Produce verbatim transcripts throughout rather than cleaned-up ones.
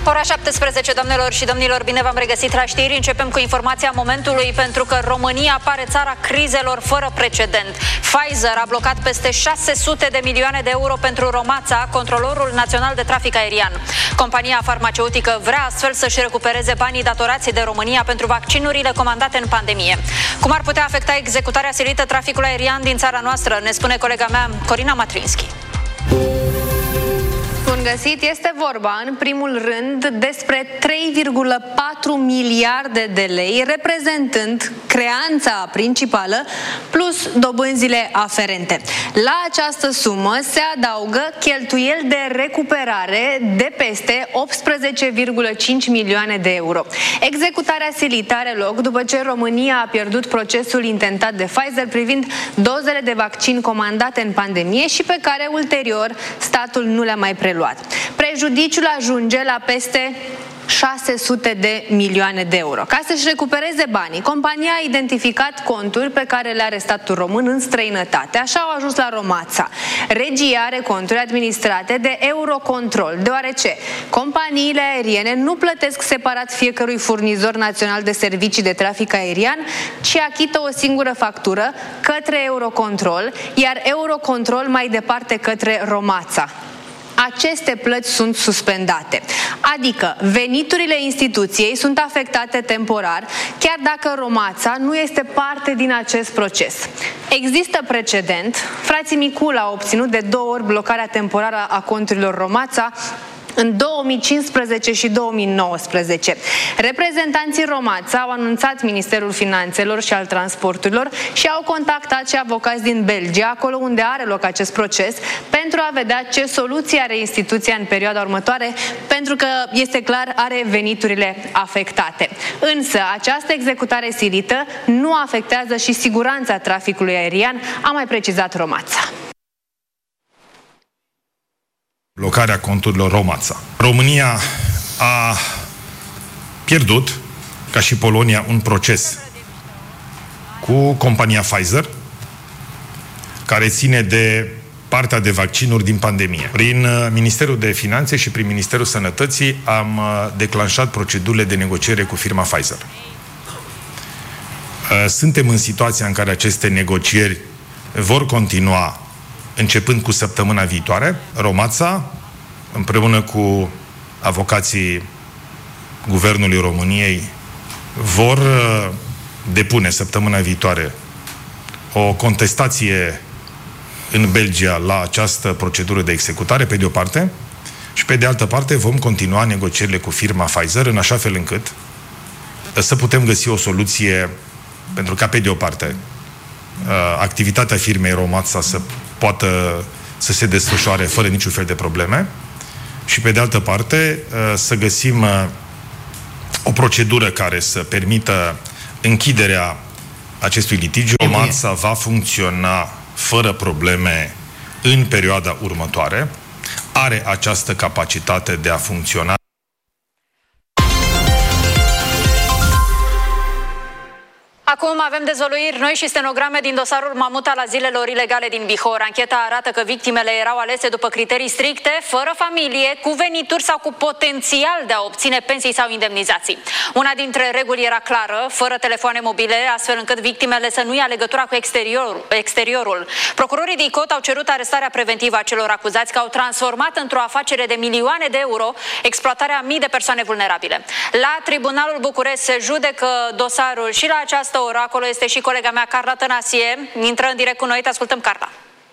Ora șaptesprezece, doamnelor și domnilor, bine v-am regăsit la știri. Începem cu informația momentului, pentru că România pare țara crizelor fără precedent. Pfizer a blocat peste șase sute de milioane de euro pentru Romața, controlorul național de trafic aerian. Compania farmaceutică vrea astfel să-și recupereze banii datorați de România pentru vaccinurile comandate în pandemie. Cum ar putea afecta executarea silită traficului aerian din țara noastră, ne spune colega mea Corina Matrinski. Bun găsit, este vorba în primul rând despre trei virgulă patru miliarde de lei, reprezentând creanța principală plus dobânzile aferente. La această sumă se adaugă cheltuieli de recuperare de peste optsprezece virgulă cinci milioane de euro. Executarea silită are loc după ce România a pierdut procesul intentat de Pfizer privind dozele de vaccin comandate în pandemie și pe care ulterior statul nu le-a mai preluat. Prejudiciul ajunge la peste șase sute de milioane de euro. Ca să-și recupereze banii, compania a identificat conturi pe care le are statul român în străinătate. Așa au ajuns la Romața. Regia are conturi administrate de Eurocontrol, deoarece companiile aeriene nu plătesc separat fiecărui furnizor național de servicii de trafic aerian, ci achită o singură factură către Eurocontrol, iar Eurocontrol mai departe către Romața. Aceste plăți sunt suspendate, adică veniturile instituției sunt afectate temporar, chiar dacă Romața nu este parte din acest proces. Există precedent, frații Micula a obținut de două ori blocarea temporară a conturilor Romața, în două mii cincisprezece și două mii nouăsprezece. Reprezentanții Romața au anunțat Ministerul Finanțelor și al Transporturilor și au contactat și avocați din Belgia, acolo unde are loc acest proces, pentru a vedea ce soluție are instituția în perioada următoare, pentru că, este clar, are veniturile afectate. Însă, această executare silită nu afectează și siguranța traficului aerian, a mai precizat Romața. Blocarea conturilor Romața. România a pierdut, ca și Polonia, un proces cu compania Pfizer, care ține de partea de vaccinuri din pandemie. Prin Ministerul de Finanțe și prin Ministerul Sănătății am declanșat procedurile de negociere cu firma Pfizer. Suntem în situația în care aceste negocieri vor continua începând cu săptămâna viitoare. Romața, împreună cu avocații Guvernului României, vor depune săptămâna viitoare o contestație în Belgia la această procedură de executare, pe de o parte, și pe de altă parte vom continua negocierile cu firma Pfizer în așa fel încât să putem găsi o soluție pentru ca, pe de o parte, activitatea firmei Romața să poată să se desfășoare fără niciun fel de probleme și, pe de altă parte, să găsim o procedură care să permită închiderea acestui litigiu. Romața va funcționa fără probleme în perioada următoare. Are această capacitate de a funcționa. Acum avem dezvăluiri noi și stenograme din dosarul Mamuta la zilelor ilegale din Bihor. Ancheta arată că victimele erau alese după criterii stricte, fără familie, cu venituri sau cu potențial de a obține pensii sau indemnizații. Una dintre reguli era clară, fără telefoane mobile, astfel încât victimele să nu ia legătura cu exterior, exteriorul. Procurorii din Cot au cerut arestarea preventivă a celor acuzați că au transformat într-o afacere de milioane de euro exploatarea mii de persoane vulnerabile. La Tribunalul București se judecă dosarul și la această oră. Acolo este și colega mea, Carla Tănasie. Intră în direct cu noi. Te ascultăm, Carla.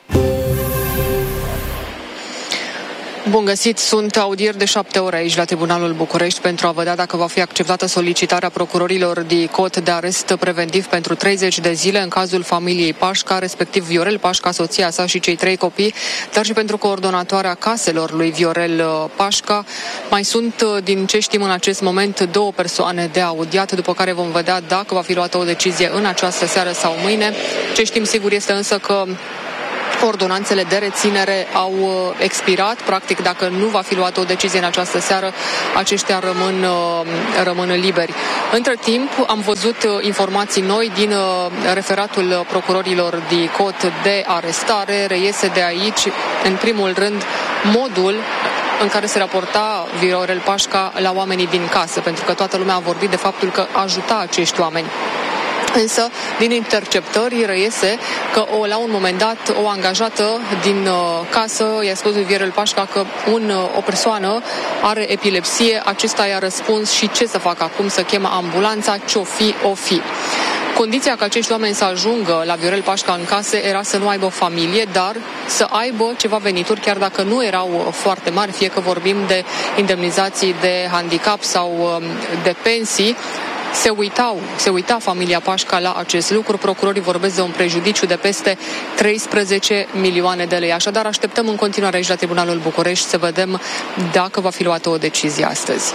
Bun găsit, sunt audieri de șapte ore aici la Tribunalul București pentru a vedea dacă va fi acceptată solicitarea procurorilor din Cot de arest preventiv pentru treizeci de zile în cazul familiei Pașca, respectiv Viorel Pașca, soția sa și cei trei copii, dar și pentru coordonatoarea caselor lui Viorel Pașca. Mai sunt, din ce știm în acest moment, două persoane de audiat, după care vom vedea dacă va fi luată o decizie în această seară sau mâine. Ce știm sigur este însă că ordonanțele de reținere au expirat. Practic, dacă nu va fi luată o decizie în această seară, aceștia rămân, rămân liberi. Între timp, am văzut informații noi din referatul procurorilor din Cot de arestare. Reiese de aici, în primul rând, modul în care se raporta Viorel Pașca la oamenii din casă, pentru că toată lumea a vorbit de faptul că ajuta acești oameni. Însă, din interceptări reiese că o, la un moment dat o angajată din uh, casă i-a spus lui Viorel Pașca că un, uh, o persoană are epilepsie, acesta i-a răspuns și ce să facă acum, să chemă ambulanța, ce-o fi, o fi. Condiția ca acești oameni să ajungă la Viorel Pașca în casă era să nu aibă o familie, dar să aibă ceva venituri, chiar dacă nu erau foarte mari, fie că vorbim de indemnizații de handicap sau de pensii. Se uitau, se uita familia Pașca la acest lucru. Procurorii vorbesc de un prejudiciu de peste treisprezece milioane de lei. Așadar, așteptăm în continuare aici la Tribunalul București să vedem dacă va fi luată o decizie astăzi.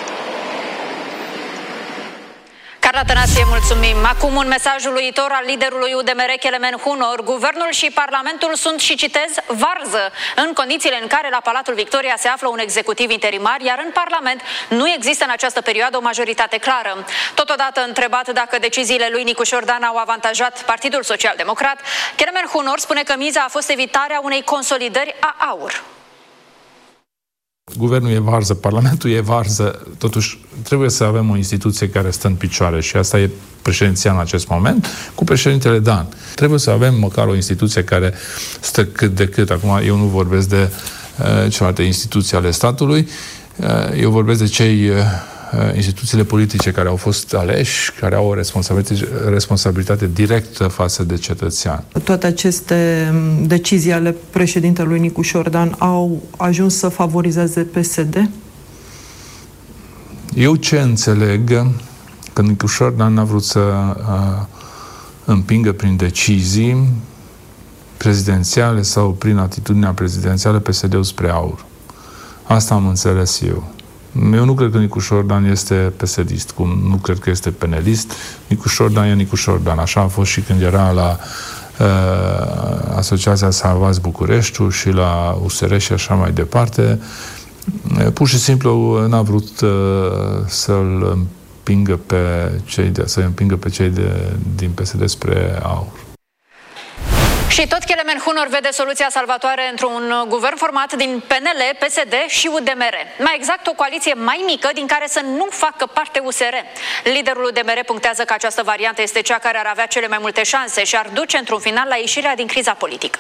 Carla Tănase, mulțumim. Acum un mesaj uluitor al liderului U D M R, Kelemen Hunor. Guvernul și Parlamentul sunt, și citez, varză, în condițiile în care la Palatul Victoria se află un executiv interimar, iar în Parlament nu există în această perioadă o majoritate clară. Totodată, întrebat dacă deciziile lui Nicu Șordan au avantajat Partidul Social Democrat, Kelemen Hunor spune că miza a fost evitarea unei consolidări a AUR. Guvernul e varză, Parlamentul e varză, totuși trebuie să avem o instituție care stă în picioare și asta e președinția în acest moment, cu președintele Dan. Trebuie să avem măcar o instituție care stă cât de cât. Acum eu nu vorbesc de uh, celelalte instituții ale statului, uh, eu vorbesc de cei uh, instituțiile politice care au fost aleși, care au o responsabilitate, responsabilitate directă față de cetățean. Toate aceste decizii ale președintelui Nicu Șordan au ajuns să favorizeze P S D? Eu ce înțeleg, că Nicu Șordan n-a vrut să uh, împingă prin decizii prezidențiale sau prin atitudinea prezidențială P S D-ul spre AUR. Asta am înțeles eu. Eu nu cred că Nicu Șordan este P S D-ist, cum nu cred că este penelist. Nicu Șordan e Nicu Șordan. Așa a fost și când era la uh, Asociația Salvați Bucureștiul și la U S R și așa mai departe. Pur și simplu n-a vrut uh, să-l împingă pe cei de, să împingă pe cei de, din P S D spre AUR. Și tot Kelemen Hunor vede soluția salvatoare într-un guvern format din P N L, P S D și U D M R. Mai exact, o coaliție mai mică din care să nu facă parte U S R. Liderul U D M R punctează că această variantă este cea care ar avea cele mai multe șanse și ar duce într-un final la ieșirea din criza politică.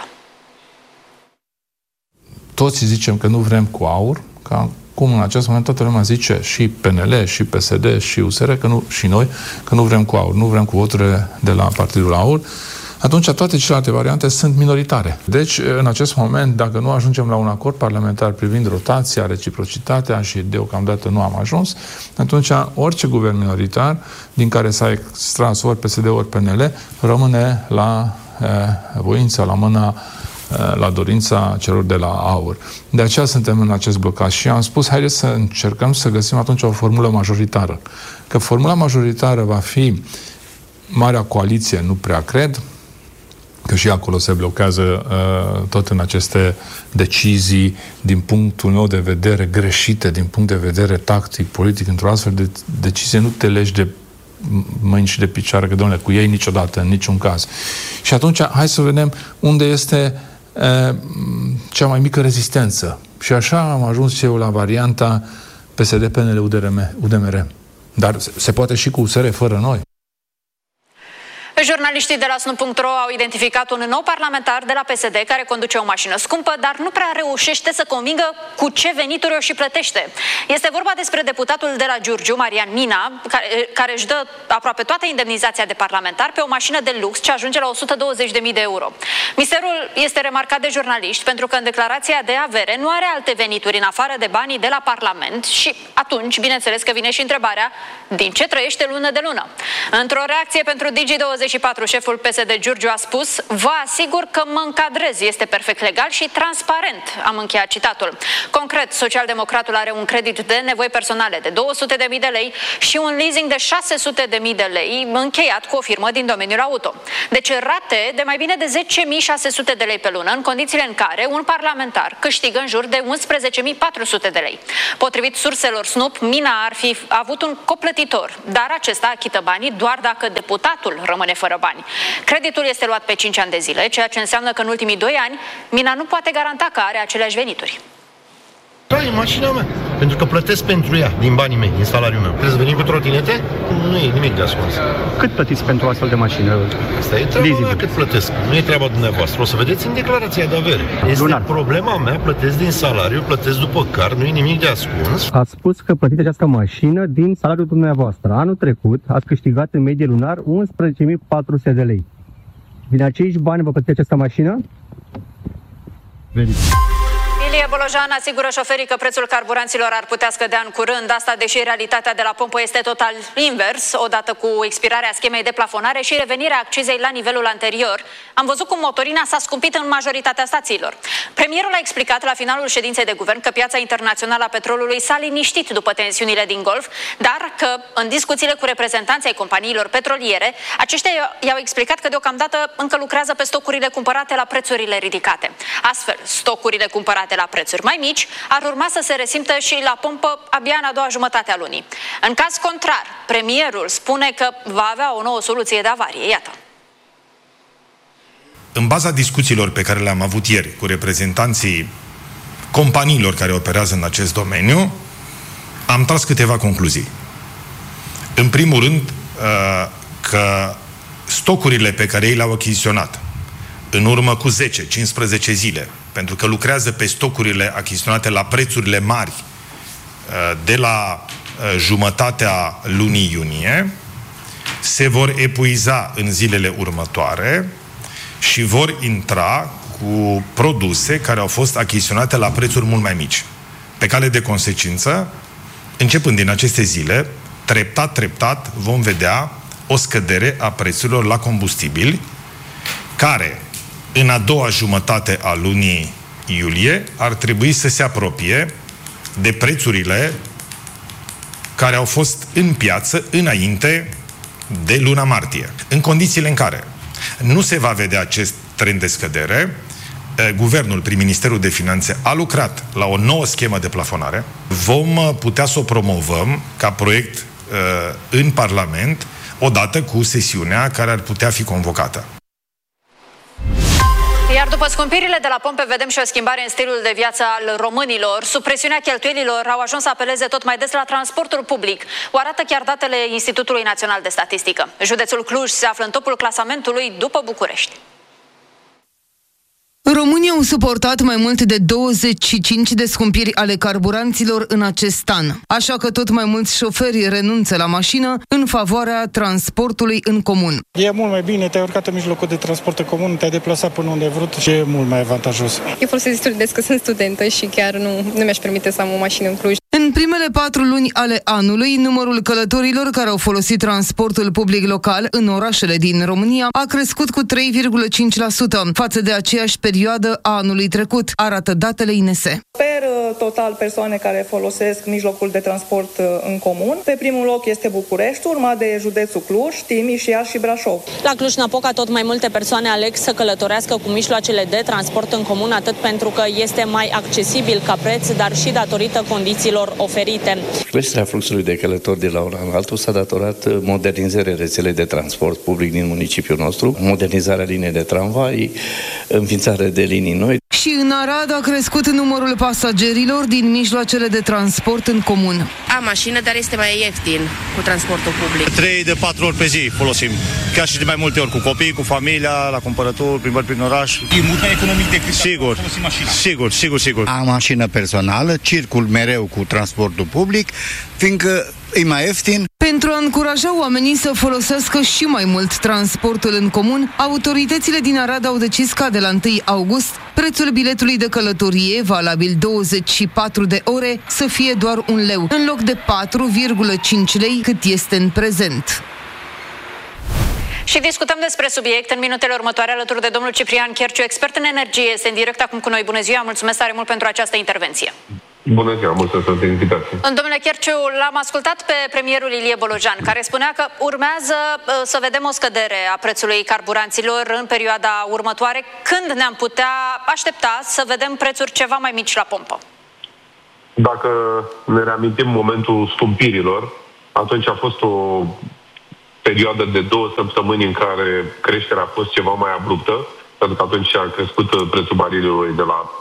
Toți zicem că nu vrem cu AUR, ca cum în acest moment toată lumea zice, și P N L, și P S D, și U S R, că nu, și noi, că nu vrem cu AUR, nu vrem cu voturile de la partidul AUR. Atunci toate celelalte variante sunt minoritare. Deci, în acest moment, dacă nu ajungem la un acord parlamentar privind rotația, reciprocitatea și deocamdată nu am ajuns, atunci orice guvern minoritar, din care s-a extras ori P S D, ori P N L, rămâne la eh, voința, la mâna, eh, la dorința celor de la AUR. De aceea suntem în acest blocaj și am spus, haideți să încercăm să găsim atunci o formulă majoritară. Că formula majoritară va fi Marea Coaliție, nu prea cred, că și acolo se blochează uh, tot în aceste decizii, din punctul meu de vedere, greșite, din punct de vedere tactic, politic. Într-o astfel de decizie nu te legi de mâini și de picioare, că, domnule, cu ei niciodată, în niciun caz. Și atunci, hai să vedem unde este uh, cea mai mică rezistență. Și așa am ajuns și eu la varianta P S D, P N L, U D M R. Dar se poate și cu U S R fără noi. Jurnaliștii de la S N U punct ro au identificat un nou parlamentar de la P S D care conduce o mașină scumpă, dar nu prea reușește să convingă cu ce venituri o și plătește. Este vorba despre deputatul de la Giurgiu, Marian Mina, care, care își dă aproape toată indemnizația de parlamentar pe o mașină de lux ce ajunge la o sută douăzeci de mii de euro. Misterul este remarcat de jurnaliști pentru că în declarația de avere nu are alte venituri în afară de banii de la Parlament și atunci, bineînțeles că vine și întrebarea, din ce trăiește lună de lună? Într-o reacție pentru Digi douăzeci și patru, șeful P S D Giurgiu a spus: vă asigur că mă încadrez, este perfect legal și transparent. Am încheiat citatul. Concret, socialdemocratul are un credit de nevoi personale de două sute de mii de lei și un leasing de șase sute de mii de lei încheiat cu o firmă din domeniul auto. Deci rate de mai bine de zece mii șase sute de lei pe lună, în condițiile în care un parlamentar câștigă în jur de unsprezece mii patru sute de lei. Potrivit surselor S N U P, Mina ar fi avut un coplătitor, dar acesta achită banii doar dacă deputatul rămâne fără bani. Creditul este luat pe cinci ani de zile, ceea ce înseamnă că în ultimii doi ani Mina nu poate garanta că are aceleași venituri. Da, e mașina mea, pentru că plătesc pentru ea, din banii mei, din salariul meu. Trebuie să venim cu trotinete? Nu e nimic de ascuns. Cât plătiți pentru astfel de mașină? Asta e treaba mea cât plătesc, nu e treaba dumneavoastră. O să vedeți în declarația de avere. Este Lunar. Problema mea, plătesc din salariu, plătesc după card, nu e nimic de ascuns. Ați spus că plătiți această mașină din salariul dumneavoastră. Anul trecut ați câștigat în medie lunar unsprezece mii patru sute de lei. Din acești bani vă plătiți această mașină? Verific. Ilie Bolojan asigură șoferii că prețul carburanților ar putea scădea în curând, asta deși realitatea de la pompă este total invers, odată cu expirarea schemei de plafonare și revenirea accizei la nivelul anterior. Am văzut cum motorina s-a scumpit în majoritatea stațiilor. Premierul a explicat la finalul ședinței de guvern că piața internațională a petrolului s-a liniștit după tensiunile din Golf, dar că în discuțiile cu reprezentanții ai companiilor petroliere, aceștia i-au explicat că deocamdată încă lucrează pe stocurile cumpărate la prețurile ridicate. Astfel, stocurile cumpărate la prețuri mai mici ar urma să se resimtă și la pompă abia în a doua jumătate a lunii. În caz contrar, premierul spune că va avea o nouă soluție de avarie. Iată. În baza discuțiilor pe care le-am avut ieri cu reprezentanții companiilor care operează în acest domeniu, am tras câteva concluzii. În primul rând, că stocurile pe care ei le-au achiziționat în urmă cu zece cincisprezece zile, pentru că lucrează pe stocurile achiziționate la prețurile mari de la jumătatea lunii iunie, se vor epuiza în zilele următoare și vor intra cu produse care au fost achiziționate la prețuri mult mai mici. Pe cale de consecință, începând din aceste zile, treptat, treptat vom vedea o scădere a prețurilor la combustibili, care în a doua jumătate a lunii iulie ar trebui să se apropie de prețurile care au fost în piață înainte de luna martie. În condițiile în care nu se va vedea acest trend de scădere, Guvernul, prin Ministerul de Finanțe, a lucrat la o nouă schemă de plafonare. Vom putea să o promovăm ca proiect în Parlament odată cu sesiunea care ar putea fi convocată. Iar după scumpirile de la pompe vedem și o schimbare în stilul de viață al românilor. Sub presiunea cheltuielilor au ajuns să apeleze tot mai des la transportul public. O arată chiar datele Institutului Național de Statistică. Județul Cluj se află în topul clasamentului după București. Românii au suportat mai mult de douăzeci și cinci de scumpiri ale carburanților în acest an. Așa că tot mai mulți șoferi renunță la mașină în favoarea transportului în comun. E mult mai bine, te-ai urcat în mijlocul de transport în comun, te-ai deplasat până unde ai vrut și e mult mai avantajos. Eu folosesc destul de des că sunt studentă și chiar nu, nu mi-aș permite să am o mașină în Cluj. În primele patru luni ale anului, numărul călătorilor care au folosit transportul public local în orașele din România a crescut cu trei virgulă cinci la sută față de aceeași perioadă a anului trecut, arată datele I N S. Per total persoane care folosesc mijlocul de transport în comun, pe primul loc este București, urmat de județul Cluj, Timiș, Iași și Brașov. La Cluj-Napoca tot mai multe persoane aleg să călătorească cu mijloacele de transport în comun, atât pentru că este mai accesibil ca preț, dar și datorită condițiilor oferite. Creșterea fluxului de călători de la un an la altul s-a datorat modernizării rețelei de transport public din municipiul nostru, modernizarea liniei de tramvai, înființarea de linii noi. Și în Arad a crescut numărul pasagerilor din mijloacele de transport în comun. Am mașină, dar este mai ieftin cu transportul public. Trei de patru ori pe zi folosim, chiar și de mai multe ori, cu copii, cu familia, la cumpărături, plimbări prin oraș. E mult mai economic decât sigur, sigur, sigur, sigur. Am mașină personală, circul mereu cu transportul public, fiindcă e mai ieftin. Pentru a încuraja oamenii să folosească și mai mult transportul în comun, autoritățile din Arad au decis ca de la întâi august prețul biletului de călătorie, valabil douăzeci și patru de ore, să fie doar un leu, în loc de patru virgulă cinci lei, cât este în prezent. Și discutăm despre subiect în minutele următoare alături de domnul Ciprian Cherciu, expert în energie. Este în direct acum cu noi. Bună ziua, mulțumesc tare mult pentru această intervenție. Bună ziua, mulțumesc pentru invitație. Domnule Cherciu, l-am ascultat pe premierul Ilie Bolojan, care spunea că urmează să vedem o scădere a prețului carburanților în perioada următoare. Când ne-am putea aștepta să vedem prețuri ceva mai mici la pompă? Dacă ne reamintim momentul scumpirilor, atunci a fost o perioadă de două săptămâni în care creșterea a fost ceva mai abruptă, pentru că atunci a crescut prețul barilului de la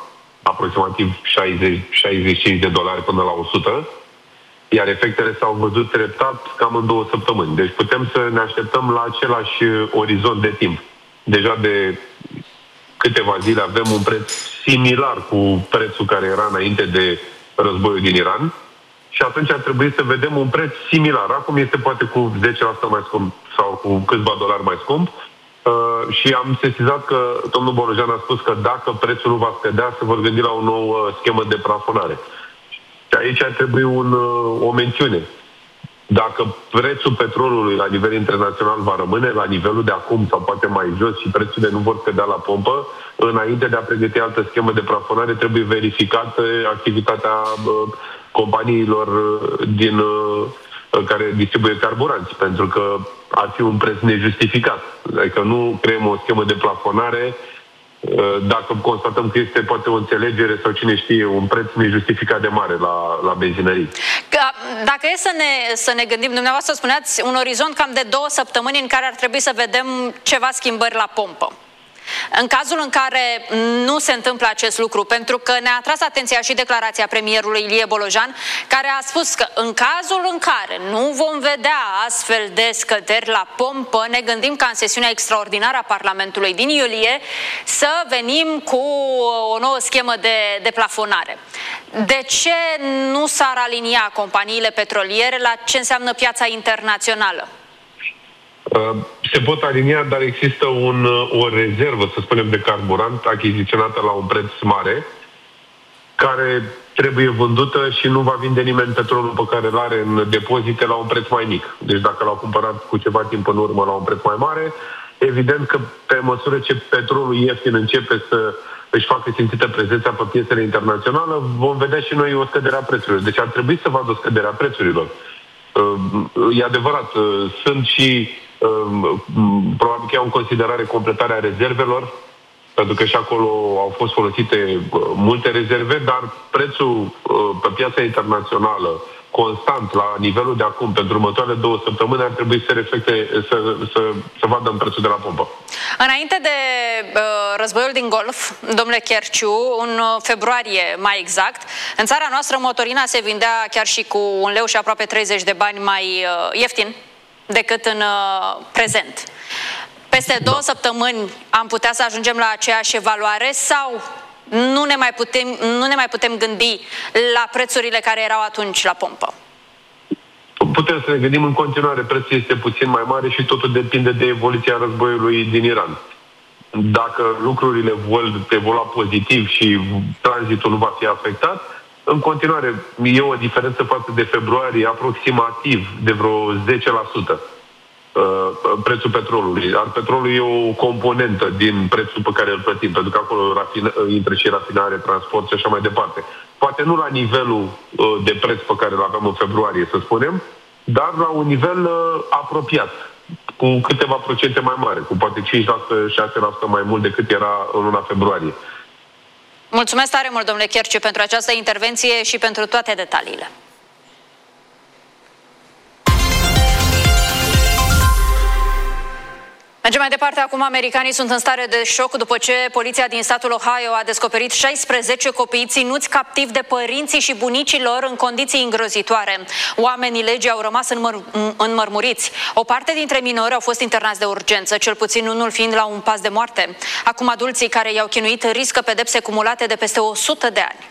aproximativ șaizeci șaizeci și cinci de dolari până la o sută, iar efectele s-au văzut treptat cam în două săptămâni. Deci putem să ne așteptăm la același orizont de timp. Deja de câteva zile avem un preț similar cu prețul care era înainte de războiul din Iran și atunci ar trebui să vedem un preț similar. Acum este poate cu zece la sută mai scump sau cu câțiva dolari mai scump. Uh, și am sesizat că domnul Bolojan a spus că dacă prețul nu va scădea, se vor gândi la o nouă schemă de plafonare. Și aici ar trebui un, o mențiune. Dacă prețul petrolului la nivel internațional va rămâne la nivelul de acum sau poate mai jos și prețurile nu vor scădea la pompă, înainte de a pregăti altă schemă de plafonare, trebuie verificată activitatea uh, companiilor din, uh, care distribuie carburanți, pentru că ar fi un preț nejustificat. Adică nu creăm o schemă de plafonare dacă constatăm că este poate o înțelegere sau cine știe, un preț nejustificat de mare la, la benzinării. Dacă e să ne, să ne gândim, dumneavoastră spuneați un orizont cam de două săptămâni în care ar trebui să vedem ceva schimbări la pompă. În cazul în care nu se întâmplă acest lucru, pentru că ne-a atras atenția și declarația premierului Ilie Bolojan, care a spus că în cazul în care nu vom vedea astfel de scăderi la pompă, ne gândim ca în sesiunea extraordinară a Parlamentului din iulie să venim cu o nouă schemă de, de plafonare. De ce nu s-ar alinia companiile petroliere la ce înseamnă piața internațională? Se pot alinia, dar există un, o rezervă, să spunem, de carburant achiziționată la un preț mare, care trebuie vândută și nu va vinde nimeni petrolul pe care îl are în depozite la un preț mai mic. Deci dacă l-au cumpărat cu ceva timp în urmă la un preț mai mare, evident că pe măsură ce petrolul ieftin începe să își facă simțită prezența pe piețele internaționale, vom vedea și noi o scădere a prețurilor. Deci ar trebui să vadă o scădere a prețurilor. E adevărat, sunt și probabil că iau în considerare completarea rezervelor, pentru că și acolo au fost folosite multe rezerve, dar prețul pe piața internațională constant la nivelul de acum pentru următoarele două săptămâni ar trebui să reflecte, să, să, să vadă în prețul de la pompă. Înainte de uh, războiul din Golf, domnule Cherciu, în februarie mai exact, în țara noastră motorina se vindea chiar și cu un leu și aproape treizeci de bani mai uh, ieftin decât în uh, prezent. Peste două da. săptămâni am putea să ajungem la aceeași evaluare sau nu ne mai putem, nu ne mai putem gândi la prețurile care erau atunci la pompă? Putem să ne gândim în continuare, prețul este puțin mai mare și totul depinde de evoluția războiului din Iran. Dacă lucrurile vor evolua pozitiv și tranzitul nu va fi afectat, în continuare e o diferență față de februarie aproximativ de vreo zece la sută. Prețul petrolului. Ar petrolul e o componentă din prețul pe care îl plătim, pentru că acolo rafina, intră și rafinare, transport și așa mai departe. Poate nu la nivelul de preț pe care îl aveam în februarie, să spunem, dar la un nivel apropiat, cu câteva procente mai mare, cu poate cinci la sută, șase la sută mai mult decât era în luna februarie. Mulțumesc tare mult, domnule Cherciu, pentru această intervenție și pentru toate detaliile. Mergem mai departe. Acum americanii sunt în stare de șoc după ce poliția din statul Ohio a descoperit șaisprezece copii ținuți captivi de părinții și bunicii lor în condiții îngrozitoare. Oamenii legii au rămas înmăr- înmărmuriți. O parte dintre minori au fost internați de urgență, cel puțin unul fiind la un pas de moarte. Acum adulții care i-au chinuit riscă pedepse cumulate de peste o sută de ani.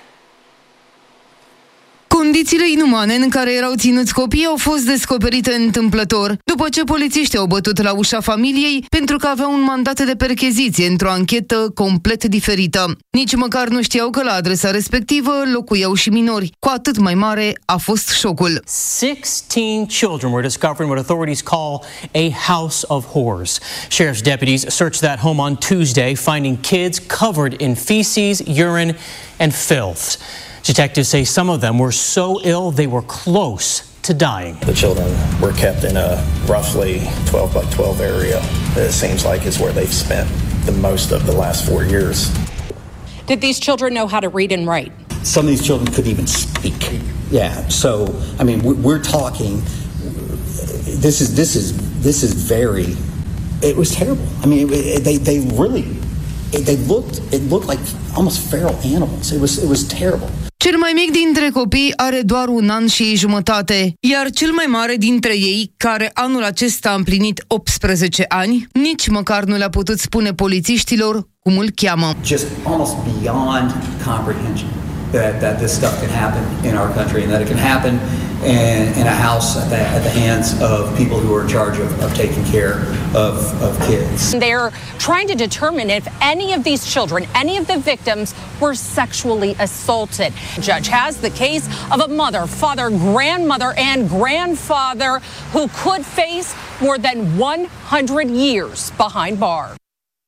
Condițiile inumane în care erau ținuți copiii au fost descoperite întâmplător, după ce polițiștii au bătut la ușa familiei pentru că aveau un mandat de percheziție într-o anchetă complet diferită. Nici măcar nu știau că la adresa respectivă locuiau și minori. Cu atât mai mare a fost șocul. sixteen children were discovered in what authorities call a house of horrors. Sheriff's deputies searched that home on Tuesday, finding kids covered in feces, urine and filth. Detectives say some of them were so ill they were close to dying. The children were kept in a roughly twelve by twelve area. It seems like is where they've spent the most of the last four years. Did these children know how to read and write? Some of these children couldn't even speak. Yeah, so I mean, we're talking. This is this is this is very. It was terrible. I mean, they they really. they looked, it looked like almost feral animals. It was, it was terrible. Cel mai mic dintre copii are doar un an și jumătate, iar cel mai mare dintre ei, care anul acesta a împlinit optsprezece ani, nici măcar nu le-a putut spune polițiștilor cum îl cheamă. Just almost beyond comprehension that, that this stuff can happen in our country and that it can happen in, in a house at the, at the hands of people who are in charge of, of taking care of, of kids. They're trying to determine if any of these children, any of the victims, were sexually assaulted. The judge has the case of a mother, father, grandmother, and grandfather who could face more than one hundred years behind bars.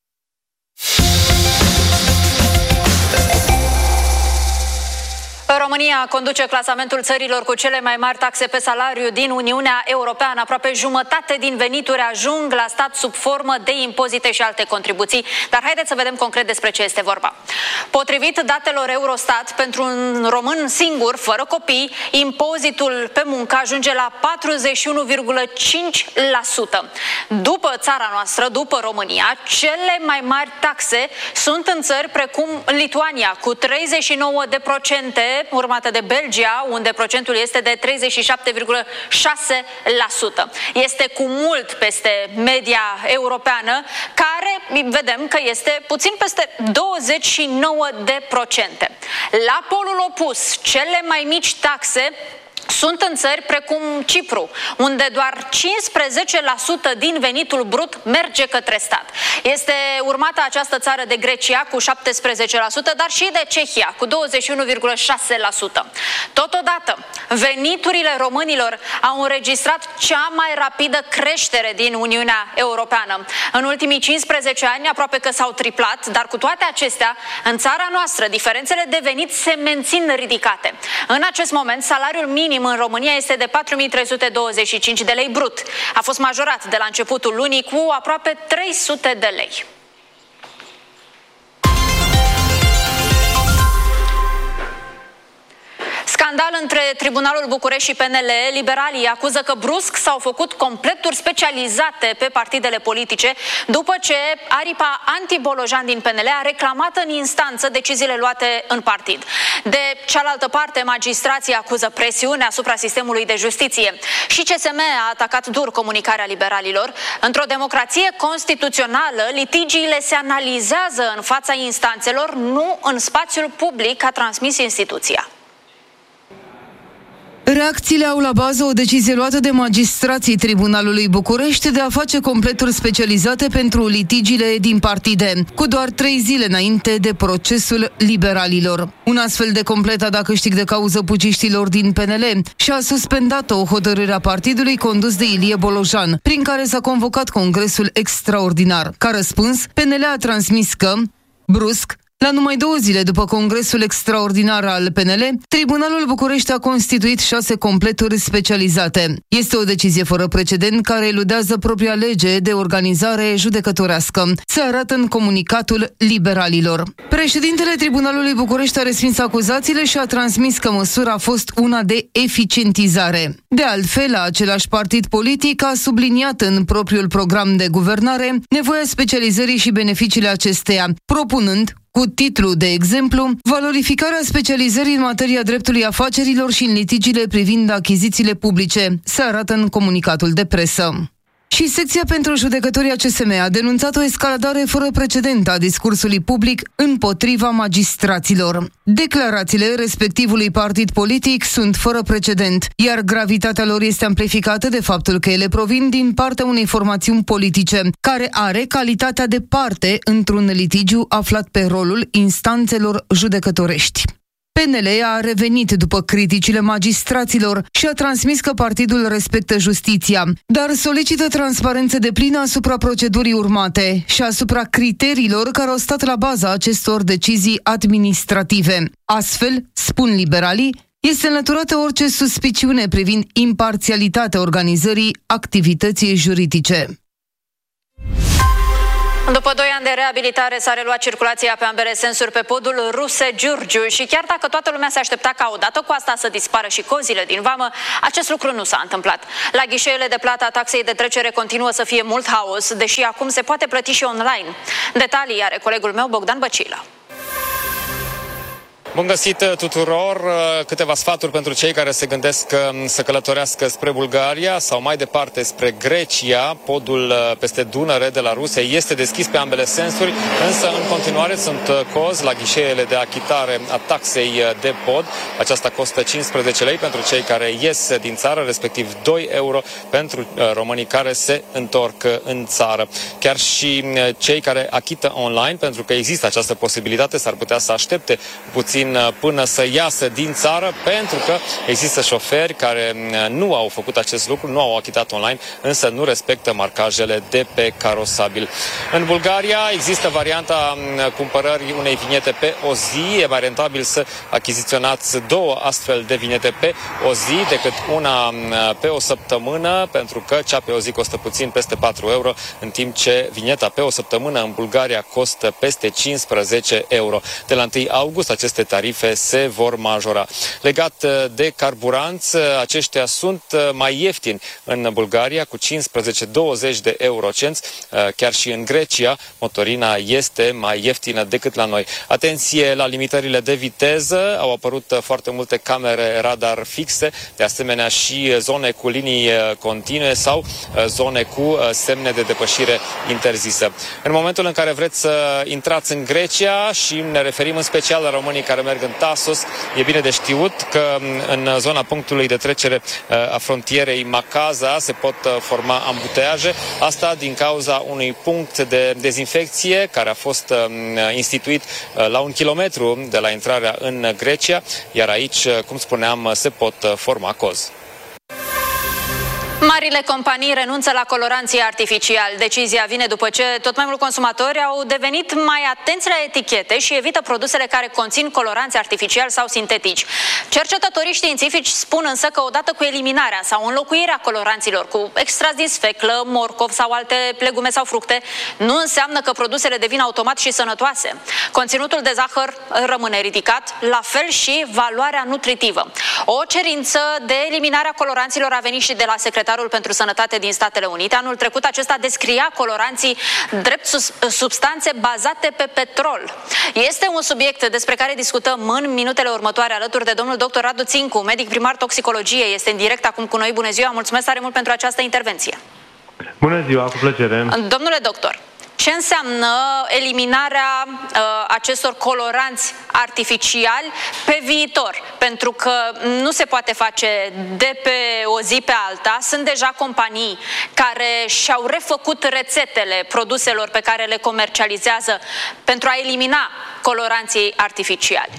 România conduce clasamentul țărilor cu cele mai mari taxe pe salariu din Uniunea Europeană. Aproape jumătate din venituri ajung la stat sub formă de impozite și alte contribuții. Dar haideți să vedem concret despre ce este vorba. Potrivit datelor Eurostat, pentru un român singur, fără copii, impozitul pe muncă ajunge la patruzeci și unu virgulă cinci la sută. După țara noastră, după România, cele mai mari taxe sunt în țări precum Lituania, cu treizeci și nouă de procente, urmată de Belgia, unde procentul este de treizeci și șapte virgulă șase la sută. Este cu mult peste media europeană, care vedem că este puțin peste douăzeci și nouă de procente. La polul opus, cele mai mici taxe sunt în țări precum Cipru, unde doar cincisprezece la sută din venitul brut merge către stat. Este urmată această țară de Grecia cu șaptesprezece la sută, dar și de Cehia cu douăzeci și unu virgulă șase la sută. Totodată, veniturile românilor au înregistrat cea mai rapidă creștere din Uniunea Europeană. În ultimii cincisprezece ani aproape că s-au triplat, dar cu toate acestea, în țara noastră, diferențele de venit se mențin ridicate. În acest moment, salariul minim în România este de patru mii trei sute douăzeci și cinci de lei brut. A fost majorat de la începutul lunii cu aproape trei sute de lei. Scandal între Tribunalul București și P N L. Liberalii acuză că brusc s-au făcut completuri specializate pe partidele politice după ce aripa anti-Bolojan din P N L a reclamat în instanță deciziile luate în partid. De cealaltă parte, magistrații acuză presiune asupra sistemului de justiție. Și C S M a atacat dur comunicarea liberalilor. Într-o democrație constituțională, litigiile se analizează în fața instanțelor, nu în spațiul public, a transmis instituția. Reacțiile au la bază o decizie luată de magistrații Tribunalului București de a face completuri specializate pentru litigiile din partide, cu doar trei zile înainte de procesul liberalilor. Un astfel de complet a dat câștig de cauză puciștilor din P N L și a suspendat o hotărâre a partidului condus de Ilie Bolojan, prin care s-a convocat congresul extraordinar. Ca răspuns, P N L a transmis că, brusc, la numai două zile după congresul extraordinar al P N L, Tribunalul București a constituit șase completuri specializate. Este o decizie fără precedent care eludează propria lege de organizare judecătorească, se arată în comunicatul liberalilor. Președintele Tribunalului București a respins acuzațiile și a transmis că măsura a fost una de eficientizare. De altfel, același partid politic a subliniat în propriul program de guvernare nevoia specializării și beneficiile acesteia, propunând, cu titlu de exemplu, valorificarea specializării în materia dreptului afacerilor și în litigiile privind achizițiile publice, se arată în comunicatul de presă. Și secția pentru judecătorii A C S M a denunțat o escaladare fără precedent a discursului public împotriva magistraților. Declarațiile respectivului partid politic sunt fără precedent, iar gravitatea lor este amplificată de faptul că ele provin din partea unei formațiuni politice, care are calitatea de parte într-un litigiu aflat pe rolul instanțelor judecătorești. P N L a revenit după criticile magistraților și a transmis că partidul respectă justiția, dar solicită transparență deplină asupra procedurii urmate și asupra criteriilor care au stat la baza acestor decizii administrative. Astfel, spun liberalii, este înlăturată orice suspiciune privind imparțialitatea organizării activității juridice. După doi ani de reabilitare s-a reluat circulația pe ambele sensuri pe podul Ruse-Giurgiu și chiar dacă toată lumea se aștepta ca odată cu asta să dispară și cozile din vamă, acest lucru nu s-a întâmplat. La ghișeele de plată a taxei de trecere continuă să fie mult haos, deși acum se poate plăti și online. Detalii are colegul meu Bogdan Băcilă. Bun găsit tuturor! Câteva sfaturi pentru cei care se gândesc să călătorească spre Bulgaria sau mai departe spre Grecia. Podul peste Dunăre de la Rusia este deschis pe ambele sensuri, însă în continuare sunt cozi la ghișeele de achitare a taxei de pod. Aceasta costă cincisprezece lei pentru cei care ies din țară, respectiv doi euro pentru românii care se întorc în țară. Chiar și cei care achită online, pentru că există această posibilitate, s-ar putea să aștepte puțin până să iasă din țară, pentru că există șoferi care nu au făcut acest lucru, nu au achitat online, însă nu respectă marcajele de pe carosabil. În Bulgaria există varianta cumpărării unei vinete pe o zi. E mai rentabil să achiziționați două astfel de vinete pe o zi decât una pe o săptămână, pentru că cea pe o zi costă puțin peste patru euro, în timp ce vineta pe o săptămână în Bulgaria costă peste cincisprezece euro. De la întâi august aceste tarife se vor majora. Legat de carburanți, aceștia sunt mai ieftini în Bulgaria, cu cincisprezece douăzeci de eurocenți. Chiar și în Grecia, motorina este mai ieftină decât la noi. Atenție la limitările de viteză, au apărut foarte multe camere radar fixe, de asemenea și zone cu linii continue sau zone cu semne de depășire interzisă. În momentul în care vreți să intrați în Grecia, și ne referim în special la românii care merg în Tasos, e bine de știut că în zona punctului de trecere a frontierei Macaza se pot forma ambuteiaje, asta din cauza unui punct de dezinfecție care a fost instituit la un kilometru de la intrarea în Grecia, iar aici, cum spuneam, se pot forma cozi. Marile companii renunță la coloranții artificiali. Decizia vine după ce tot mai mulți consumatori au devenit mai atenți la etichete și evită produsele care conțin coloranți artificiali sau sintetici. Cercetătorii științifici spun însă că odată cu eliminarea sau înlocuirea coloranților cu extras din sfeclă, morcov sau alte legume sau fructe, nu înseamnă că produsele devin automat și sănătoase. Conținutul de zahăr rămâne ridicat, la fel și valoarea nutritivă. O cerință de eliminare a coloranților a venit și de la secretarul pentru Sănătate din Statele Unite. Anul trecut acesta descria coloranții drept substanțe bazate pe petrol. Este un subiect despre care discutăm în minutele următoare alături de domnul doctor Radu Țincu, medic primar toxicologie. Este în direct acum cu noi. Bună ziua, mulțumesc tare mult pentru această intervenție. Bună ziua, cu plăcere. Domnule doctor, ce înseamnă eliminarea uh, acestor coloranți artificiali pe viitor? Pentru că nu se poate face de pe o zi pe alta. Sunt deja companii care și-au refăcut rețetele produselor pe care le comercializează pentru a elimina coloranții artificiali.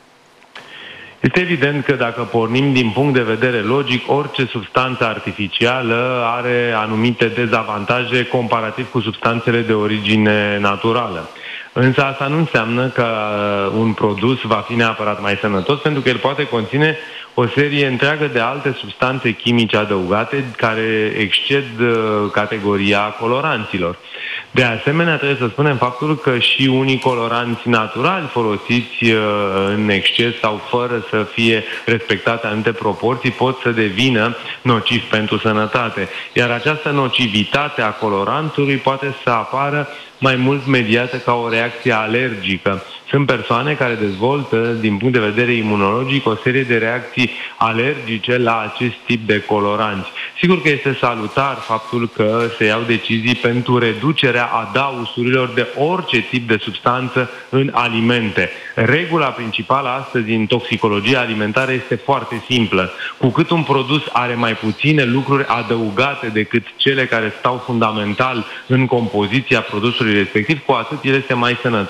Este evident că dacă pornim din punct de vedere logic, orice substanță artificială are anumite dezavantaje comparativ cu substanțele de origine naturală. Însă asta nu înseamnă că un produs va fi neapărat mai sănătos, pentru că el poate conține o serie întreagă de alte substanțe chimice adăugate care exced categoria coloranților. De asemenea, trebuie să spunem faptul că și unii coloranți naturali folosiți în exces sau fără să fie respectate anumite proporții pot să devină nocivi pentru sănătate. Iar această nocivitate a colorantului poate să apară mai mult mediată ca o reacție alergică. Sunt persoane care dezvoltă, din punct de vedere imunologic, o serie de reacții alergice la acest tip de coloranți. Sigur că este salutar faptul că se iau decizii pentru reducerea adausurilor de orice tip de substanță în alimente. Regula principală astăzi în toxicologia alimentară este foarte simplă. Cu cât un produs are mai puține lucruri adăugate decât cele care stau fundamental în compoziția produsului respectiv, cu atât el este mai sănătos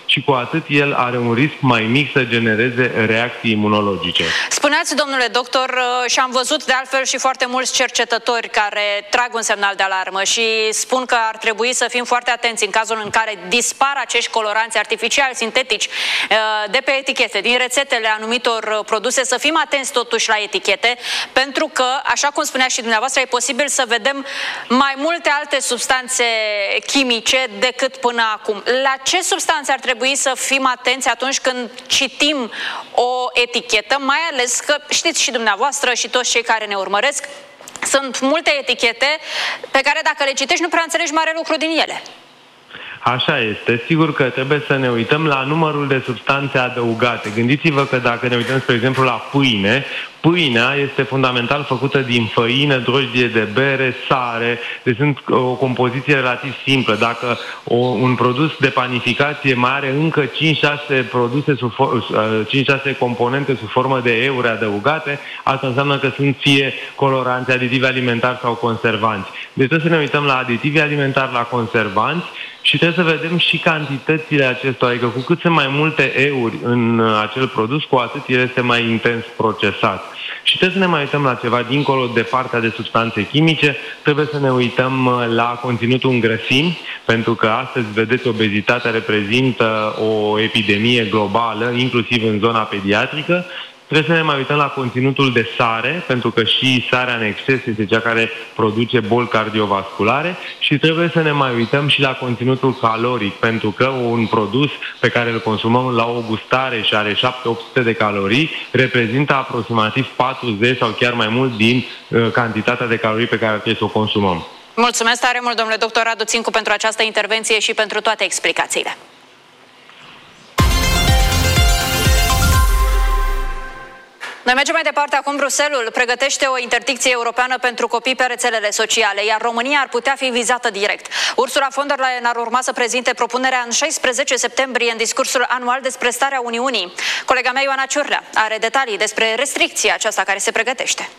și cu atât el are un risc mai mic să genereze reacții imunologice. Spuneați, domnule doctor, și am văzut de altfel și foarte mulți cercetători care trag un semnal de alarmă și spun că ar trebui să fim foarte atenți în cazul în care dispar acești coloranți artificiali, sintetici, de pe etichete, din rețetele anumitor produse, să fim atenți totuși la etichete, pentru că, așa cum spunea și dumneavoastră, e posibil să vedem mai multe alte substanțe chimice decât până acum. La ce substanțe ar trebui să fim atenți atunci când citim o etichetă, mai ales că știți și dumneavoastră și toți cei care ne urmăresc, sunt multe etichete pe care dacă le citești nu prea înțelegi mare lucru din ele. Așa este. Sigur că trebuie să ne uităm la numărul de substanțe adăugate. Gândiți-vă că dacă ne uităm, spre exemplu, la pâine, pâinea este fundamental făcută din făină, drojdie de bere, sare, deci sunt o compoziție relativ simplă. Dacă o, un produs de panificație mai are încă cinci șase produse, sub, cinci șase componente sub formă de eure adăugate, asta înseamnă că sunt fie coloranți, aditivi alimentari sau conservanți. Deci trebuie să ne uităm la aditivi alimentari, la conservanți, și trebuie să vedem și cantitățile acestora, adică cu cât sunt mai multe euri în acel produs, cu atât el este mai intens procesat. Și trebuie să ne mai uităm la ceva dincolo de partea de substanțe chimice, trebuie să ne uităm la conținutul în grăsimi, pentru că astăzi, vedeți, obezitatea reprezintă o epidemie globală, inclusiv în zona pediatrică. Trebuie să ne mai uităm la conținutul de sare, pentru că și sarea în exces este cea care produce boli cardiovasculare, și trebuie să ne mai uităm și la conținutul caloric, pentru că un produs pe care îl consumăm la o gustare și are șapte opt sute de calorii reprezintă aproximativ patruzeci sau chiar mai mult din uh, cantitatea de calorii pe care trebuie să o consumăm. Mulțumesc tare mult, domnule doctor Radu Țincu, pentru această intervenție și pentru toate explicațiile. Noi mergem mai departe. Acum Bruxelles pregătește o interdicție europeană pentru copii pe rețelele sociale, iar România ar putea fi vizată direct. Ursula von der Leyen ar urma să prezinte propunerea în șaisprezece septembrie în discursul anual despre starea Uniunii. Colega mea Ioana Ciurlea are detalii despre restricția aceasta care se pregătește.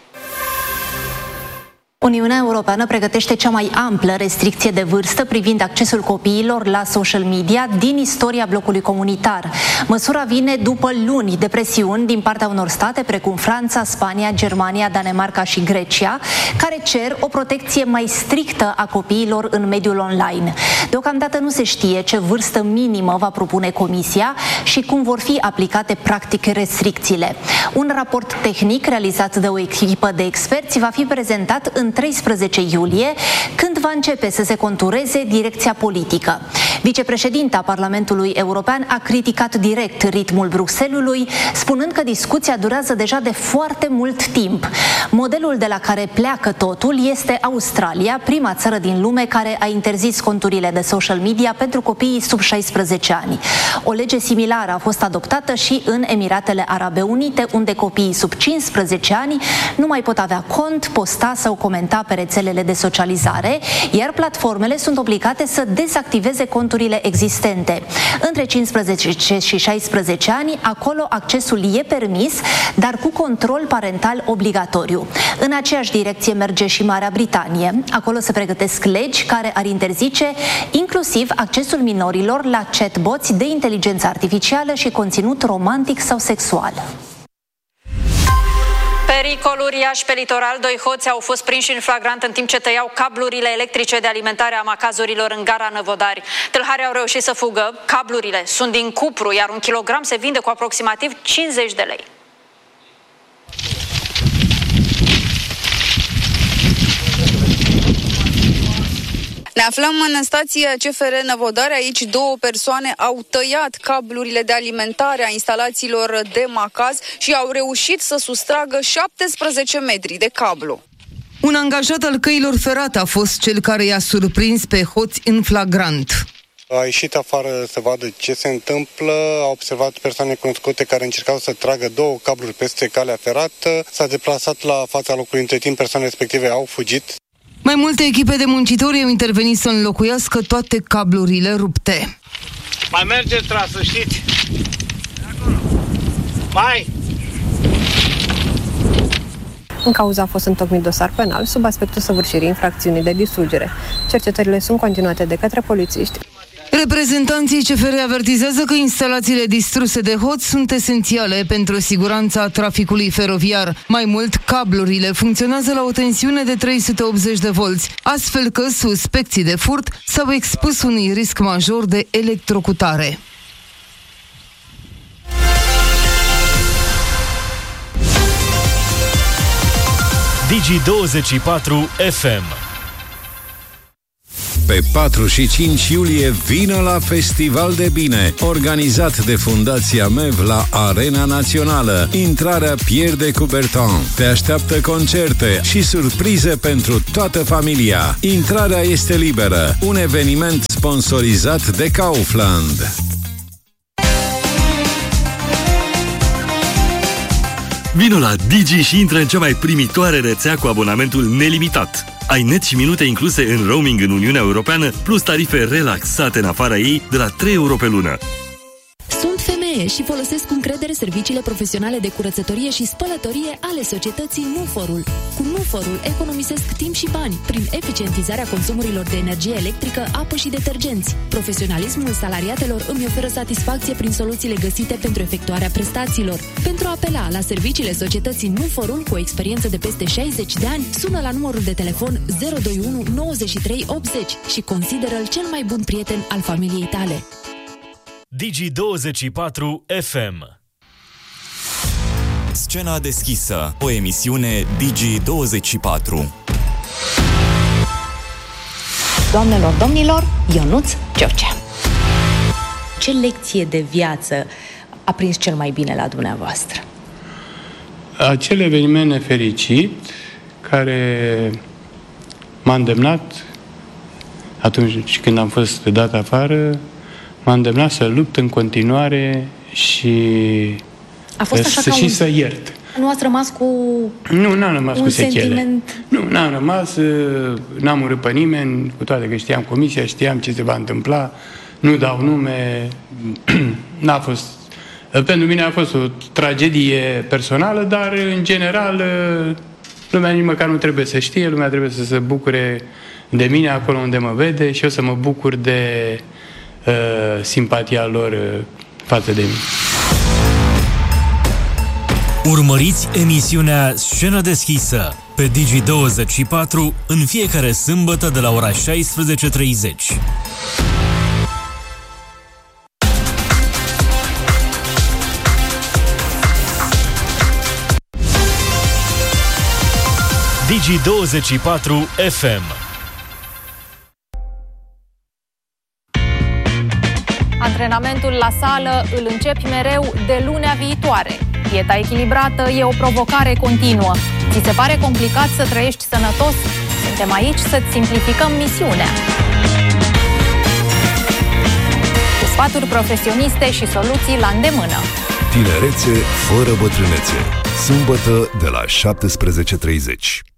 Uniunea Europeană pregătește cea mai amplă restricție de vârstă privind accesul copiilor la social media din istoria blocului comunitar. Măsura vine după luni de presiuni din partea unor state precum Franța, Spania, Germania, Danemarca și Grecia, care cer o protecție mai strictă a copiilor în mediul online. Deocamdată nu se știe ce vârstă minimă va propune Comisia și cum vor fi aplicate practic restricțiile. Un raport tehnic realizat de o echipă de experți va fi prezentat în treisprezece iulie, când va începe să se contureze direcția politică. Vicepreședinta Parlamentului European a criticat direct ritmul Bruxellesului, spunând că discuția durează deja de foarte mult timp. Modelul de la care pleacă totul este Australia, prima țară din lume care a interzis conturile de social media pentru copiii sub șaisprezece ani. O lege similară a fost adoptată și în Emiratele Arabe Unite, unde copiii sub cincisprezece ani nu mai pot avea cont, posta sau comenta pe rețelele de socializare, iar platformele sunt obligate să dezactiveze conturile existente. Între cincisprezece și șaisprezece ani, acolo accesul e permis, dar cu control parental obligatoriu. În aceeași direcție merge și Marea Britanie. Acolo se pregătesc legi care ar interzice inclusiv accesul minorilor la chatbots de inteligență artificială și conținut romantic sau sexual. Pericol uriaș pe litoral. Doi hoți au fost prinși în flagrant în timp ce tăiau cablurile electrice de alimentare a macazurilor în gara Năvodari. Tâlharii au reușit să fugă. Cablurile sunt din cupru, iar un kilogram se vinde cu aproximativ cincizeci de lei. Ne aflăm în stația C F R Năvodari. Aici două persoane au tăiat cablurile de alimentare a instalațiilor de macaz și au reușit să sustragă șaptesprezece metri de cablu. Un angajat al căilor ferate a fost cel care i-a surprins pe hoți în flagrant. A ieșit afară să vadă ce se întâmplă, a observat persoane cunoscute care încercau să tragă două cabluri peste calea ferată, s-a deplasat la fața locului, între timp persoanele respective au fugit. Mai multe echipe de muncitori au intervenit să înlocuiască toate cablurile rupte. Mai mergeți, tra, să știți! Mai! În cauza a fost întocmit dosar penal sub aspectul săvârșirii infracțiunii de distrugere. Cercetările sunt continuate de către polițiști. Reprezentanții C F R avertizează că instalațiile distruse de hoți sunt esențiale pentru siguranța traficului feroviar. Mai mult, cablurile funcționează la o tensiune de trei sute optzeci de volți, astfel că suspecții de furt s-au expus unui risc major de electrocutare. Digi douăzeci și patru F M. Pe patru și cinci iulie vină la Festival de Bine, organizat de Fundația M E V la Arena Națională. Intrarea Pierre de Coubertin. Te așteaptă concerte și surprize pentru toată familia. Intrarea este liberă. Un eveniment sponsorizat de Kaufland. Vino la Digi și intră în cea mai primitoare rețea cu abonamentul nelimitat. Ai net și minute incluse în roaming în Uniunea Europeană, plus tarife relaxate în afara ei de la trei euro pe lună. Sunt femeie și folosesc cu încredere serviciile profesionale de curățătorie și spălătorie ale societății Nuforul. Cu Nuforul economisesc timp și bani prin eficientizarea consumurilor de energie electrică, apă și detergenți. Profesionalismul salariatelor îmi oferă satisfacție prin soluțiile găsite pentru efectuarea prestațiilor. Pentru a apela la serviciile societății Nuforul cu o experiență de peste șaizeci de ani, sună la numărul de telefon zero doi unu nouăzeci și trei optzeci și consideră-l cel mai bun prieten al familiei tale. Digi douăzeci și patru F M. Scena deschisă, o emisiune Digi douăzeci și patru. Doamnelor, domnilor, Ionuț George. Ce lecție de viață a prins cel mai bine la dumneavoastră? Acel eveniment nefericit care m-a îndemnat atunci când am fost dat afară, m-a îndemnat să lupt în continuare și, a fost așa să, ca și un... să iert. Nu ați rămas cu Nu, n-am rămas un cu sechele. sentiment... Nu, n-am rămas, n-am urât pe nimeni, cu toate că știam comisia, știam ce se va întâmpla, nu dau nume, n-a fost... Pentru mine a fost o tragedie personală, dar în general lumea nici măcar nu trebuie să știe, lumea trebuie să se bucure de mine acolo unde mă vede și eu să mă bucur de uh, simpatia lor uh, față de mine. Urmăriți emisiunea Scenă deschisă pe Digi douăzeci și patru în fiecare sâmbătă de la ora șaisprezece treizeci. Digi douăzeci și patru F M. Antrenamentul la sală îl începi mereu de lunea viitoare. Dieta echilibrată e o provocare continuă. Ți se pare complicat să trăiești sănătos? Suntem aici să-ți simplificăm misiunea. Cu sfaturi profesioniste și soluții la îndemână. Tinerețe fără bătrânețe. Sâmbătă de la șaptesprezece treizeci.